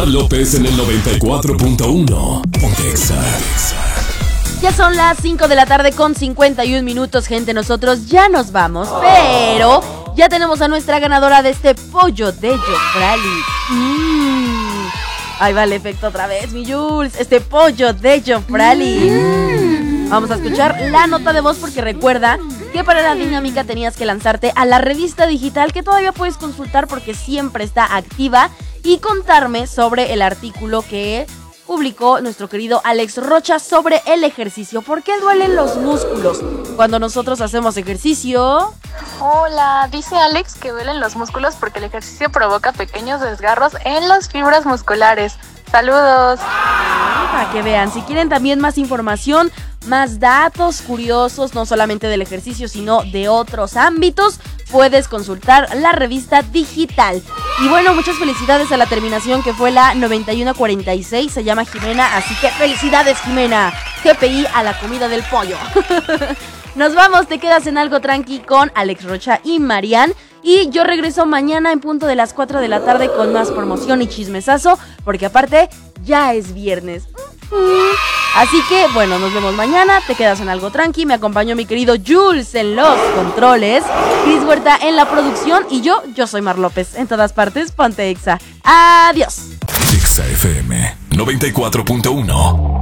Mar López en el 94.1. Ponte Exa. Ya son las 5 de la tarde con 51 minutos, gente. Nosotros ya nos vamos, pero ya tenemos a nuestra ganadora de este pollo de Jofrali. Ahí va el efecto otra vez, mi Jules. Este pollo de Jofrali. Vamos a escuchar la nota de voz porque recuerda que para la dinámica tenías que lanzarte a la revista digital que todavía puedes consultar porque siempre está activa y contarme sobre el artículo que publicó nuestro querido Alex Rocha sobre el ejercicio. ¿Por qué duelen los músculos cuando nosotros hacemos ejercicio? Hola, dice Alex que duelen los músculos porque el ejercicio provoca pequeños desgarros en las fibras musculares. Saludos. Para que vean, si quieren también más información, más datos curiosos, no solamente del ejercicio, sino de otros ámbitos, puedes consultar la revista digital. Y bueno, muchas felicidades a la terminación que fue la 9146, se llama Jimena, así que felicidades, Jimena. GPI a la comida del pollo. Nos vamos, te quedas en Algo Tranqui con Alex Rocha y Marian. Y yo regreso mañana en punto de las 4 de la tarde con más promoción y chismesazo, porque aparte ya es viernes. Así que, bueno, nos vemos mañana, te quedas en Algo Tranqui, me acompañó mi querido Jules en los controles, Cris Huerta en la producción y yo soy Mar López, en todas partes, ponte Exa. Adiós. Exa FM 94.1.